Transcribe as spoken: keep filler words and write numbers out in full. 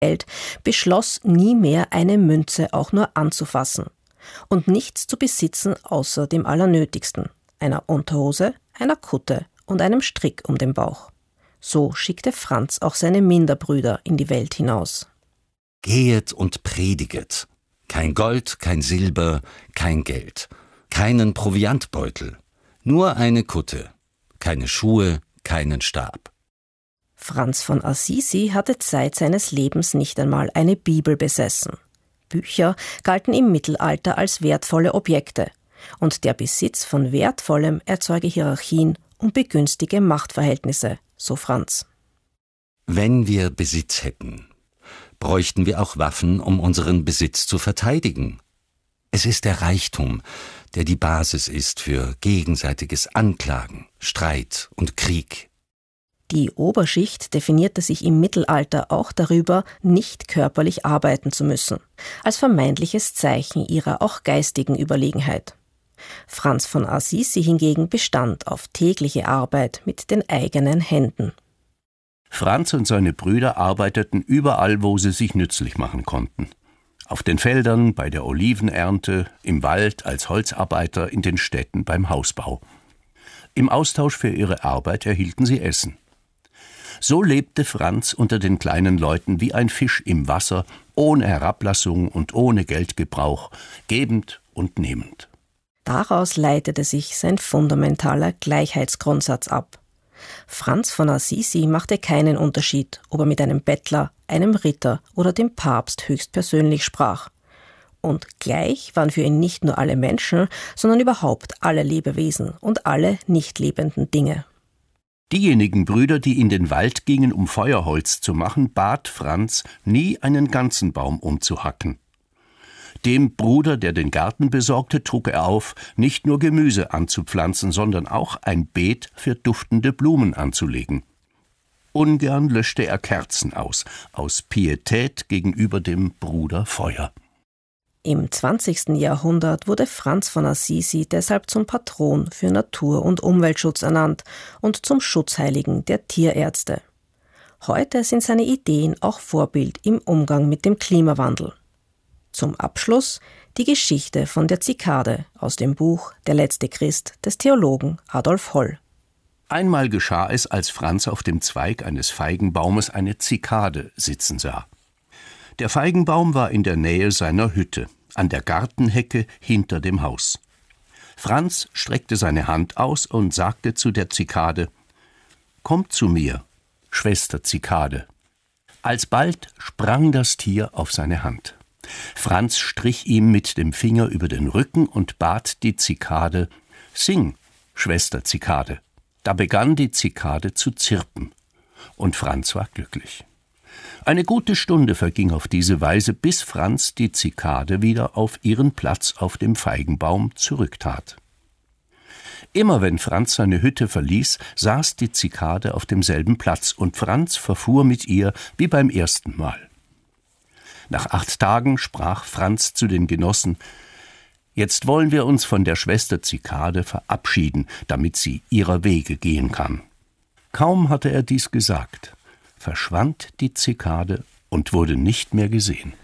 Geld, beschloss, nie mehr eine Münze auch nur anzufassen und nichts zu besitzen außer dem Allernötigsten, einer Unterhose, einer Kutte und einem Strick um den Bauch. So schickte Franz auch seine Minderbrüder in die Welt hinaus. Gehet und prediget. Kein Gold, kein Silber, kein Geld. Keinen Proviantbeutel. Nur eine Kutte. Keine Schuhe, keinen Stab. Franz von Assisi hatte Zeit seines Lebens nicht einmal eine Bibel besessen. Bücher galten im Mittelalter als wertvolle Objekte. Und der Besitz von Wertvollem erzeuge Hierarchien und begünstige Machtverhältnisse, so Franz. Wenn wir Besitz hätten, bräuchten wir auch Waffen, um unseren Besitz zu verteidigen. Es ist der Reichtum, der die Basis ist für gegenseitiges Anklagen, Streit und Krieg. Die Oberschicht definierte sich im Mittelalter auch darüber, nicht körperlich arbeiten zu müssen, als vermeintliches Zeichen ihrer auch geistigen Überlegenheit. Franz von Assisi hingegen bestand auf tägliche Arbeit mit den eigenen Händen. Franz und seine Brüder arbeiteten überall, wo sie sich nützlich machen konnten. Auf den Feldern, bei der Olivenernte, im Wald, als Holzarbeiter, in den Städten, beim Hausbau. Im Austausch für ihre Arbeit erhielten sie Essen. So lebte Franz unter den kleinen Leuten wie ein Fisch im Wasser, ohne Herablassung und ohne Geldgebrauch, gebend und nehmend. Daraus leitete sich sein fundamentaler Gleichheitsgrundsatz ab. Franz von Assisi machte keinen Unterschied, ob er mit einem Bettler, einem Ritter oder dem Papst höchstpersönlich sprach. Und gleich waren für ihn nicht nur alle Menschen, sondern überhaupt alle Lebewesen und alle nicht lebenden Dinge. Diejenigen Brüder, die in den Wald gingen, um Feuerholz zu machen, bat Franz, nie einen ganzen Baum umzuhacken. Dem Bruder, der den Garten besorgte, trug er auf, nicht nur Gemüse anzupflanzen, sondern auch ein Beet für duftende Blumen anzulegen. Ungern löschte er Kerzen aus, aus Pietät gegenüber dem Bruder Feuer. Im zwanzigsten Jahrhundert wurde Franz von Assisi deshalb zum Patron für Natur- und Umweltschutz ernannt und zum Schutzheiligen der Tierärzte. Heute sind seine Ideen auch Vorbild im Umgang mit dem Klimawandel. Zum Abschluss die Geschichte von der Zikade aus dem Buch Der letzte Christ des Theologen Adolf Holl. Einmal geschah es, als Franz auf dem Zweig eines Feigenbaumes eine Zikade sitzen sah. Der Feigenbaum war in der Nähe seiner Hütte, an der Gartenhecke hinter dem Haus. Franz streckte seine Hand aus und sagte zu der Zikade: »Komm zu mir, Schwester Zikade.« Alsbald sprang das Tier auf seine Hand. Franz strich ihm mit dem Finger über den Rücken und bat die Zikade: »Sing, Schwester Zikade.« Da begann die Zikade zu zirpen, und Franz war glücklich. Eine gute Stunde verging auf diese Weise, bis Franz die Zikade wieder auf ihren Platz auf dem Feigenbaum zurücktat. Immer wenn Franz seine Hütte verließ, saß die Zikade auf demselben Platz, und Franz verfuhr mit ihr wie beim ersten Mal. Nach acht Tagen sprach Franz zu den Genossen: »Jetzt wollen wir uns von der Schwester Zikade verabschieden, damit sie ihrer Wege gehen kann.« Kaum hatte er dies gesagt, verschwand die Zikade und wurde nicht mehr gesehen.